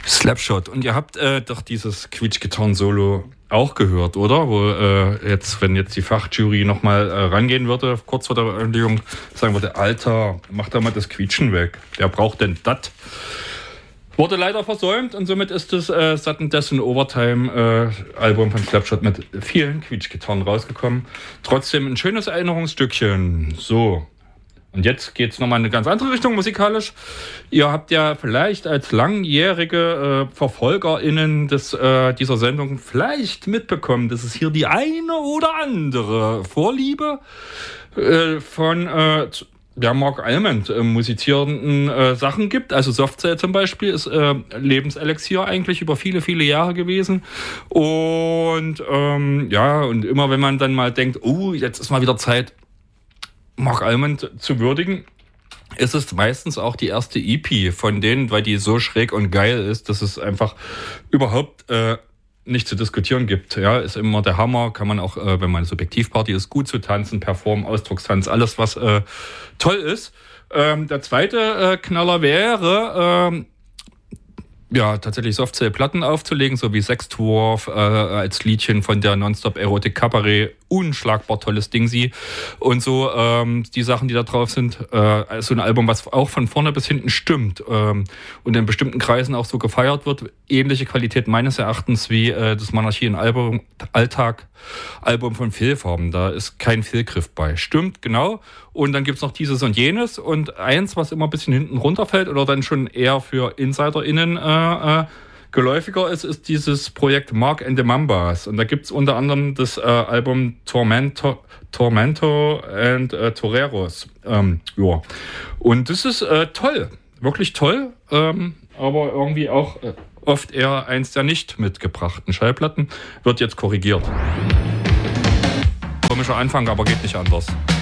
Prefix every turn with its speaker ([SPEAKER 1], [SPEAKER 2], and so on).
[SPEAKER 1] Slapshot. Und ihr habt doch dieses Quietschgitarren-Solo auch gehört, oder? Wo wenn jetzt die Fachjury nochmal rangehen würde, kurz vor der Veröffentlichung, sagen würde, Alter, mach da mal das Quietschen weg. Wer braucht denn das? Wurde leider versäumt und somit ist das Sudden Death in Overtime Album von Slapshot mit vielen Quietschgitarren rausgekommen. Trotzdem ein schönes Erinnerungsstückchen. So. Und jetzt geht es nochmal in eine ganz andere Richtung musikalisch. Ihr habt ja vielleicht als langjährige VerfolgerInnen dieser Sendung vielleicht mitbekommen, dass es hier die eine oder andere Vorliebe von Mark Almond musizierenden Sachen gibt. Also Softcell zum Beispiel ist Lebenselixier eigentlich über viele, viele Jahre gewesen. Und und immer wenn man dann mal denkt, jetzt ist mal wieder Zeit, Mark Almond zu würdigen, ist es meistens auch die erste EP von denen, weil die so schräg und geil ist, dass es einfach überhaupt nicht zu diskutieren gibt. Ja, ist immer der Hammer, kann man auch, wenn man Subjektivparty ist, gut zu tanzen, performen, Ausdruckstanz, alles was toll ist. Der zweite Knaller wäre tatsächlich Softcell-Platten aufzulegen, so wie Sextwurf als Liedchen von der Nonstop Erotik Cabaret, unschlagbar tolles Ding sie und so die Sachen, die da drauf sind, so ein Album, was auch von vorne bis hinten stimmt und in bestimmten Kreisen auch so gefeiert wird, ähnliche Qualität meines Erachtens wie das Monarchie in Alltag Album von Fehlfarben, da ist kein Fehlgriff bei, stimmt, genau. Und dann gibt's noch dieses und jenes und eins, was immer ein bisschen hinten runterfällt oder dann schon eher für InsiderInnen geläufiger ist dieses Projekt Mark and the Mambas. Und da gibt's unter anderem das Album Tormento and Toreros. Und das ist toll, wirklich toll, aber irgendwie auch oft eher eins der nicht mitgebrachten Schallplatten. Wird jetzt korrigiert. Komischer Anfang, aber geht nicht anders.